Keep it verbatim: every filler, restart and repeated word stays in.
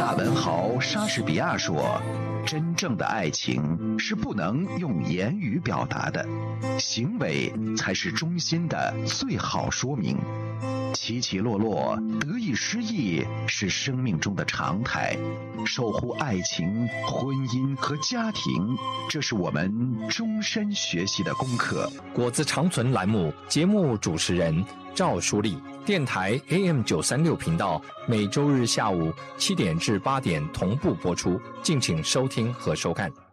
大文豪莎士比亚说，真正的爱情是不能用言语表达的，行为才是衷心的最好说明。起起落落，得意失意是生命中的常态，守护爱情、婚姻和家庭，这是我们终身学习的功课。 果子长存栏目节目主持人赵淑丽，电台 A M 九三六频道，每周日下午七点至八点同步播出，敬请收听和收看。